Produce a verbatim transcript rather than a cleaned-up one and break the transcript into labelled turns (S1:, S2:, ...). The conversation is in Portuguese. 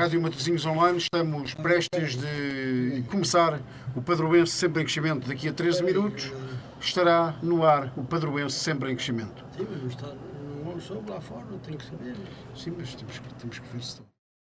S1: Rádio Matosinhos Online, estamos prestes de começar o Padroense Sempre em Crescimento. Daqui a treze minutos estará no ar o Padroense Sempre em Crescimento.
S2: Sim, mas não, está, não soube lá fora, tem que saber.
S1: Sim, mas temos que, temos que ver se...